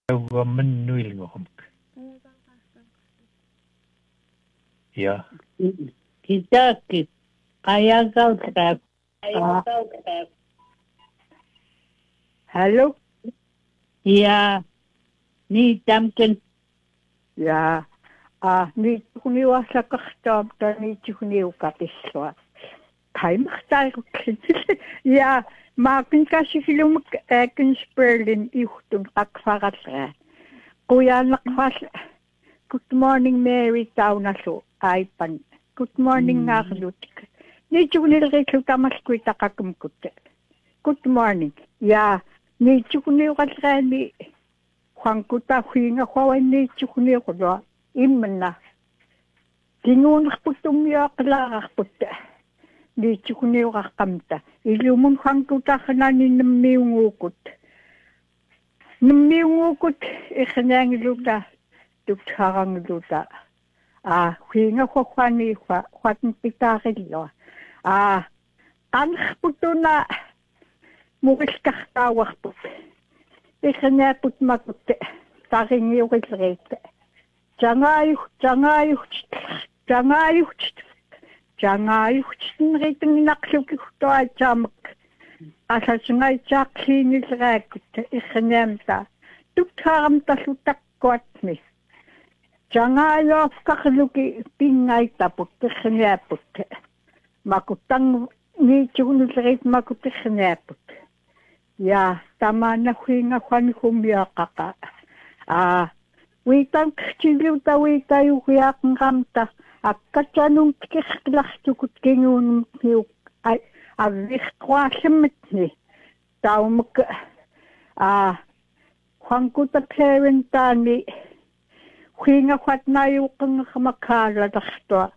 Augammannuilngormuk. Ja. Kitaki kayagautap. Hallo? Ja, ni tamken. Ja. Ni kuniwasakahtaamta ni kuniukatiswa. Kaimahtaarukkin. Ja, maakin kasikilumuk Berlin ihtun kakfaratra. Kuyanakfas. Good morning, Mary Taunasu. Aipan. Good morning, Narlut. Ni kunilrekutamaskuita kakumkutte. Good morning. Ja, ni kuniukatrani. Juankuta huinga huawan ni kuniukulua. Imna. Tingunakputumiyaklararputta. Ni kuniukakamta. Ilumun juankutakhanani nammiungukut. Nammiungukut ikhnangluta. Tukharangluta. Huinga huani huatan pitarillo. Kanhputuna muriskahtawarput. Ikhnaput makutte. Taringiurilreite. Jangaayuhtin riitin naqlukihtoa jaamak. Asasungay jaakliinilraakut ikhnamta. Tukharamta lutakkuatni. Jangaayofkarluki pingaitaput ikhnaput. Makutang niitunilreet makut ikhnaput. Ja, tamana huinga huan humiaqaqa. Wiitang kchiluta wiitayuhiaqn ramta akkatsanun kirklahtukut kingunum hiuk avihquallamitni taumuk Juankuta parentani huinga huatnayuqangamakaalalaqtua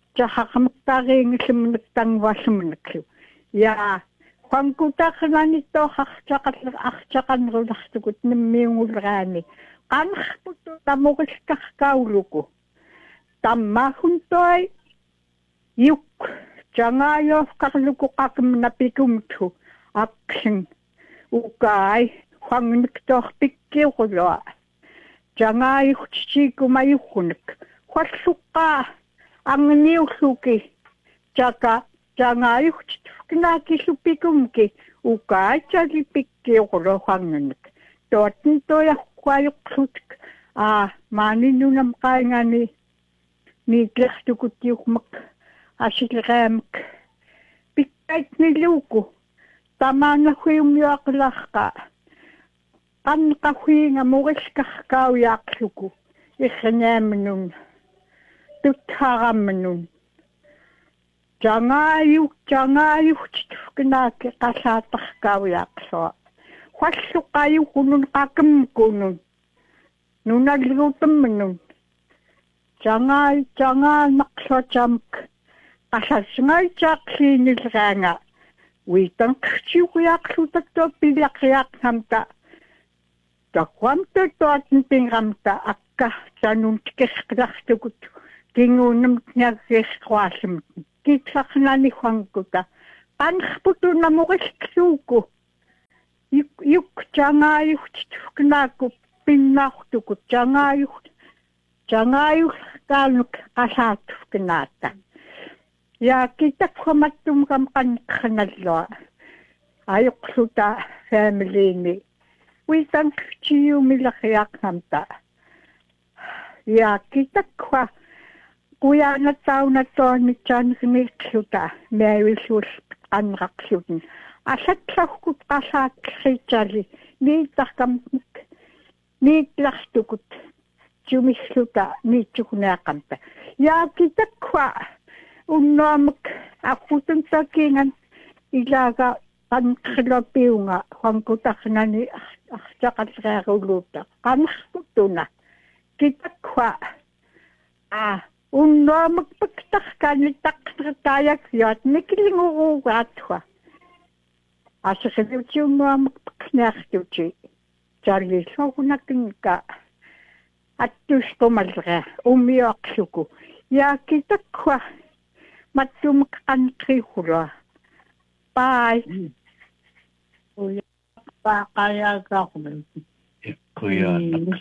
jahaqamaktaariingisimniktangwalluminaklu ja Juankuta qananitto archaqanrulartukut nimmiungulraani Kanhputu tamuriskahkauluku. Tammahuntoi yuk jangaayofkarluku qaqimnapikumtu aqsin ukai huangniktorpikkiurulua. Jangaayuhtsiikumayuhunik. Hualluqqa angniulluki jaka jangaayuhtsitkinaakillupikumki ukai jalipikkiurulua huangnik. Toatintoya Kuayuksutk maaninunam qaingani niitlaqtukutiuqmaq asilqaamak pikkaitniluku tamaannahuiumyuaqlarqa qanqahuinga muriskahkauyaqluku irnaamanun tutharamnun jangaayuhtiknaaki qasaataqkauyaqlua Hualluqayukunun qaqimkunun. Nunalluutamnun. Jangaa naqsajamk. Qasasngay jaqliinilraanga. Wiitang qchiuqiaqlutakto pilaqiaqnamta. Taquamta toatintingamta akka sanun tikisqlartukut. Kingunam tniaggisquallimut. Kitlaqnani Juankuta. Qanhputunamurilkluuku. Yuk jangaayuhtiknaaku pinnartukut jangaayuhtaanuk qasaatuknaata. Ja kitakhumattumkam qanqanallua. Ayuqluta familiini. Wiitang chiumilaqiaqnamta. Ja kitakhua kuyaanataunatoonni janngniqluta maawiluul anraqluten. Asatlarkut qasaatritali niitlartukut jumilluta niitsukunaaqamta yaakitakwa unnuamak aqutuntakingan ilaaga qanqlopiunga Juankutarnani artaqalreeruluuta qanarputuna kitakwa unnuamak paktarkani taqtrtaayaksiat nikilinguruugaatwa Asakaliutunnuamak paknaartuti Charlie-sohunakinka attusqumalrea umiaqluku yakitakwa mattumak qanqihulua bye Pakayagaqmen Kuya.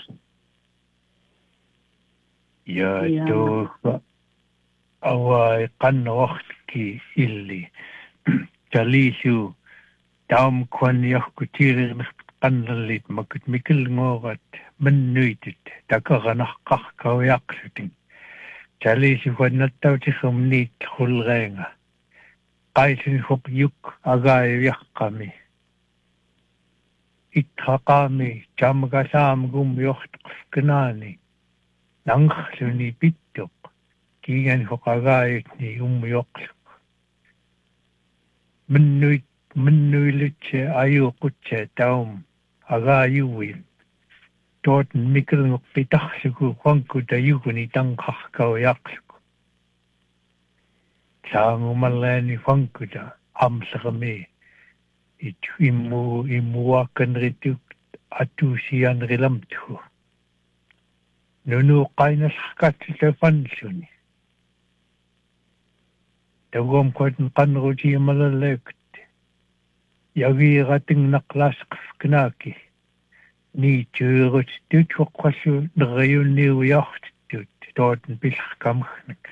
Ja tuossa avai kannohtki illi. Talisu taum kwan johku tiirin kannallit makut mikil ngorat mennyytit takaranah kahkau jaksutin. Talisu kwan nattautikhum niit hulreenga. Kaisin hop juk agai jakkami. Ittaqami jamgasaam gum johtqfknaani. Nanghluni pittuq kiigan hoqagaayutni umyoqluk minnuilutse ayuqutse taum agaayuwin tootn mikilnguq pitarluku qankuta yuguni tanqarkau yaqluk saangumallani qankuta amsaqami immuakanrituk atusianrilamtu Nunu qainallaqat lefanluni. Tawam qatn qanruti malalekt. Yagiirating naqlasqfknaaki. Ni tuurut tutwaqassu nerayunni uyartut tootn pilqkamkhnak.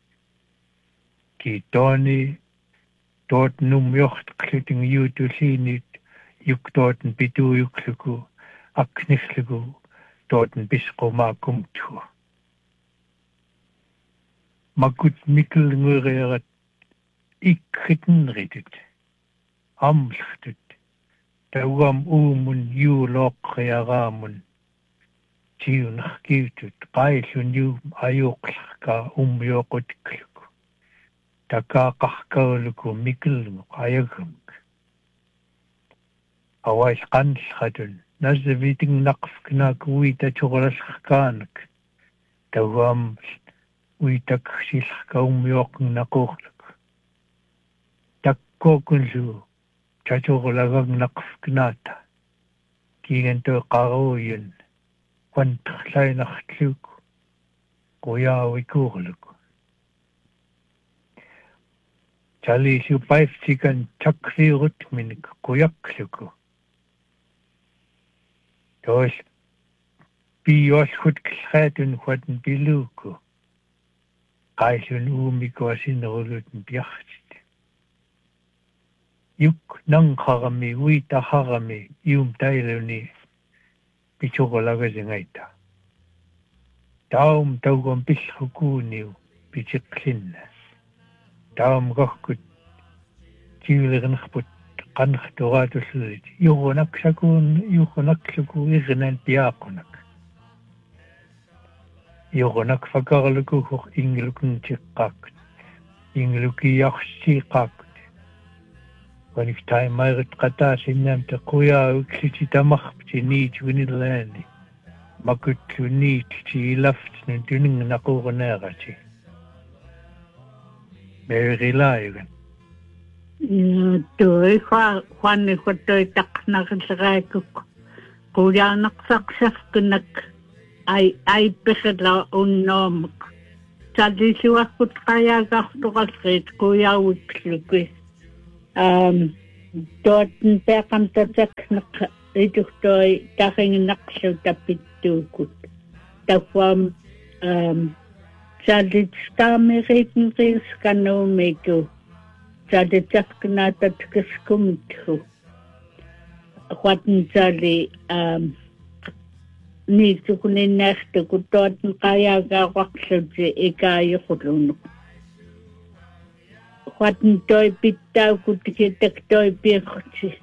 Ki tooni tootnum yortqluting yuutuliinit yuktootn pituyukluku aknirluku tootn pisqumaakumtu. Makut mikkel ngureerat ikkritnritut. Amlhtut. Tawam uumun juulooqqriaraamun. Tiunarkiutut. Qaillun juum ajuuqlarka umyooqutkluk. Takaaqarkauluku mikkelngu ayagamk. Awais qanllratun. Nasviting naqfknak uita tuqalalqkaanak. Tawam uitak silqa umyoqn naquqlak. Takkokunlu tatuqlagag naqfknaata. Kiiganto qaruuyun. Qantrlainartluk. Quyaawikuurluk. Talisu paiftikan takfiirutminik quyakkluku. Tois pioskutkilhaatun huatn piluku. Qaillun uumikuasinnerulutn piartit. Juk nangharami uitaharami tailuni pichuqolagasingaita. Taum taugon pillhukuuniu pichiqlinna. Taum qohkut tiuliqnerput qanrtuqaatulluit yuqunaksaku irnan piaqunak yuqunak fakarluku hor inglukun tiqqaakut inglukiarsiiqaakut wanik taimairit qataasinnaamta quyaaukliti tamarpti niituunillaani makutlu niitlti ilaftnun tuningnaqurneerati meerilaayugan Toi Juan toi taqnaqilleraakuk quyaanaqsaqsafkunak ai pehla unnoomuk tallisuakkut qayaaqartuqalleet quyaawikluki tootn peqamtataknaq ituhtoi taringinaqlu tapittuukut tawam salitskaameriitinriiskanuumiku Salitaknatat kiskumtu. Huatn sali niisukunin nähty, kun tuotn kajaga raksuti ikäjuhlunut. Huatn toi pitää, kun tikitek toi pirtsi.